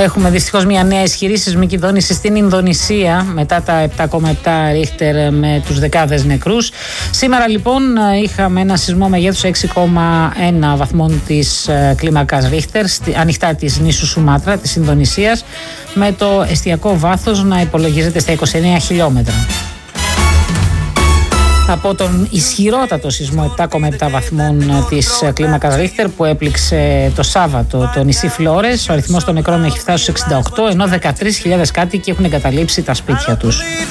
Έχουμε δυστυχώς μια νέα ισχυρή σεισμική δόνηση στην Ινδονησία μετά τα 7,7 ρίχτερ με τους δεκάδες νεκρούς. Σήμερα λοιπόν είχαμε ένα σεισμό μεγέθους 6,1 βαθμών της κλίμακας ρίχτερ ανοιχτά της νήσου Σουμάτρα της Ινδονησίας, με το εστιακό βάθος να υπολογίζεται στα 29 χιλιόμετρα. Από τον ισχυρότατο σεισμό 7,7 βαθμών της κλίμακας Ρίχτερ που έπληξε το Σάββατο το νησί Φλόρες, ο αριθμός των νεκρών έχει φτάσει στους 68, ενώ 13.000 κάτοικοι έχουν εγκαταλείψει τα σπίτια τους.